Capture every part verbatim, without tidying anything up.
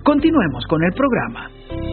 Continuemos con el programa.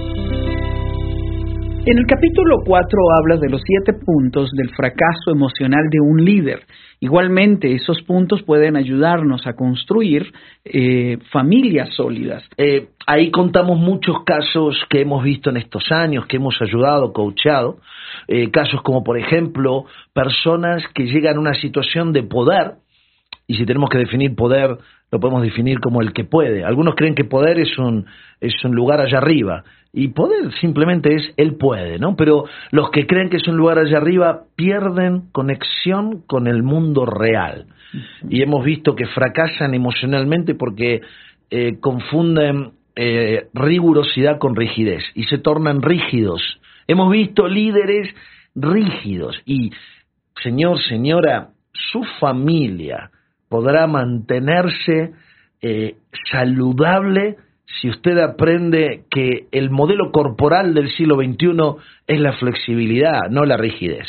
En el capítulo cuatro hablas de los siete puntos del fracaso emocional de un líder. Igualmente, esos puntos pueden ayudarnos a construir eh, familias sólidas. Eh, ahí contamos muchos casos que hemos visto en estos años, que hemos ayudado, coachado. Eh, casos como, por ejemplo, personas que llegan a una situación de poder, y si tenemos que definir poder, lo podemos definir como el que puede. Algunos creen que poder es un, es un lugar allá arriba, y poder simplemente es él puede, ¿no? Pero los que creen que es un lugar allá arriba pierden conexión con el mundo real. Uh-huh. Y hemos visto que fracasan emocionalmente porque eh, confunden eh, rigurosidad con rigidez y se tornan rígidos. Hemos visto líderes rígidos y, señor, señora, su familia podrá mantenerse eh, saludable si usted aprende que el modelo corporal del siglo veintiuno es la flexibilidad, no la rigidez.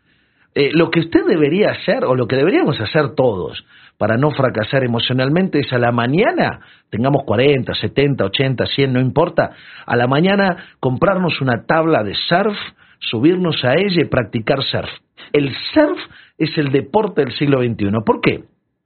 Eh, lo que usted debería hacer, o lo que deberíamos hacer todos, para no fracasar emocionalmente, es a la mañana, tengamos cuarenta, setenta, ochenta, cien, no importa, a la mañana comprarnos una tabla de surf, subirnos a ella y practicar surf. El surf es el deporte del siglo veintiuno. ¿Por qué?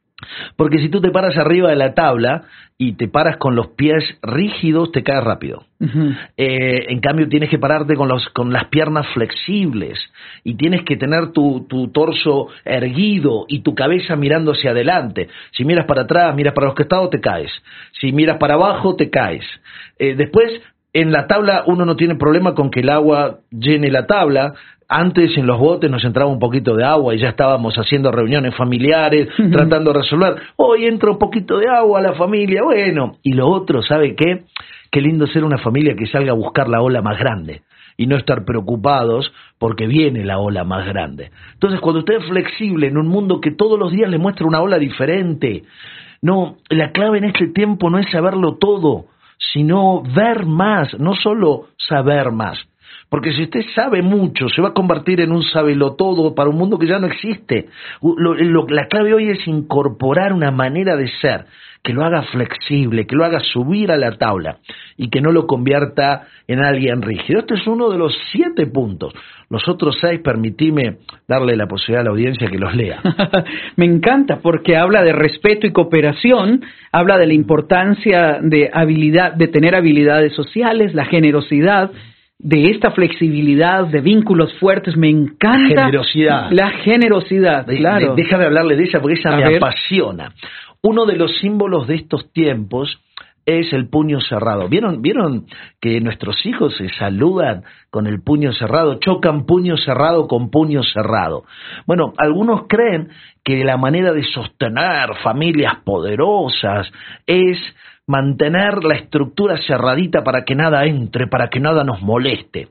Porque si tú te paras arriba de la tabla y te paras con los pies rígidos, te caes rápido. Uh-huh. Eh, en cambio, tienes que pararte con, los, con las piernas flexibles y tienes que tener tu, tu torso erguido y tu cabeza mirando hacia adelante. Si miras para atrás, miras para los costados, te caes. Si miras para abajo, te caes. Eh, después, en la tabla, uno no tiene problema con que el agua llene la tabla. Antes en los botes nos entraba un poquito de agua y ya estábamos haciendo reuniones familiares, uh-huh. tratando de resolver. Hoy entra un poquito de agua a la familia, bueno. Y lo otro, ¿sabe qué? Qué lindo ser una familia que salga a buscar la ola más grande y no estar preocupados porque viene la ola más grande. Entonces, cuando usted es flexible en un mundo que todos los días le muestra una ola diferente, no, la clave en este tiempo no es saberlo todo, sino ver más, no solo saber más. Porque si usted sabe mucho, se va a convertir en un sabelotodo para un mundo que ya no existe. Lo, lo, la clave hoy es incorporar una manera de ser que lo haga flexible, que lo haga subir a la tabla y que no lo convierta en alguien rígido. Este es uno de los siete puntos. Los otros seis, permitime darle la posibilidad a la audiencia que los lea. Me encanta porque habla de respeto y cooperación, habla de la importancia de habilidad, de tener habilidades sociales, la generosidad, de esta flexibilidad, de vínculos fuertes. Me encanta. La generosidad. La generosidad, de, claro. De, déjame hablarle de ella porque esa a me ver. apasiona. Uno de los símbolos de estos tiempos es el puño cerrado. ¿Vieron, ¿Vieron que nuestros hijos se saludan con el puño cerrado? Chocan puño cerrado con puño cerrado. Bueno, algunos creen que la manera de sostener familias poderosas es mantener la estructura cerradita para que nada entre, para que nada nos moleste.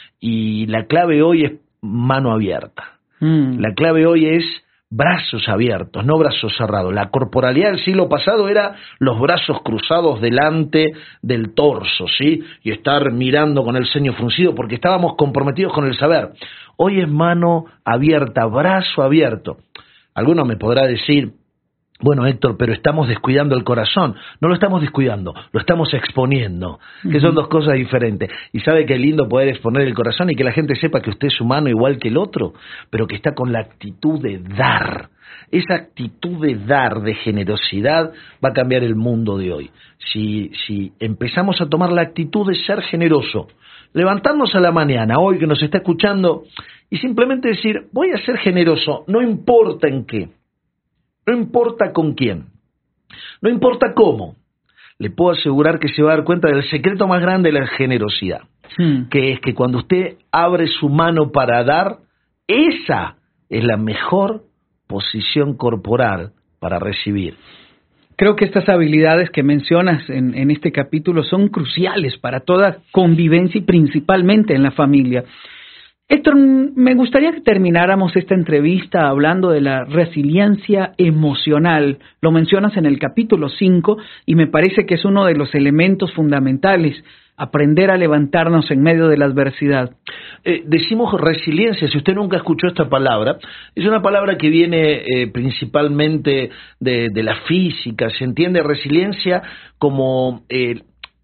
Y la clave hoy es mano abierta. Mm. La clave hoy es brazos abiertos, no brazos cerrados. La corporalidad del siglo pasado era los brazos cruzados delante del torso, ¿sí? Y estar mirando con el ceño fruncido porque estábamos comprometidos con el saber. Hoy es mano abierta, brazo abierto. Alguno me podrá decir, bueno, Héctor, pero estamos descuidando el corazón. No lo estamos descuidando, lo estamos exponiendo, que son dos cosas diferentes. Y sabe qué lindo poder exponer el corazón y que la gente sepa que usted es humano igual que el otro, pero que está con la actitud de dar. Esa actitud de dar, de generosidad, va a cambiar el mundo de hoy. Si, si empezamos a tomar la actitud de ser generoso, levantarnos a la mañana, hoy que nos está escuchando, y simplemente decir, voy a ser generoso, no importa en qué. No importa con quién, no importa cómo, le puedo asegurar que se va a dar cuenta del secreto más grande de la generosidad, hmm. que es que cuando usted abre su mano para dar, esa es la mejor posición corporal para recibir. Creo que estas habilidades que mencionas en, en este capítulo son cruciales para toda convivencia y principalmente en la familia. Héctor, me gustaría que termináramos esta entrevista hablando de la resiliencia emocional. Lo mencionas en el capítulo cinco y me parece que es uno de los elementos fundamentales, aprender a levantarnos en medio de la adversidad. Eh, decimos resiliencia, si usted nunca escuchó esta palabra, es una palabra que viene eh, principalmente de, de la física. Se entiende resiliencia como eh,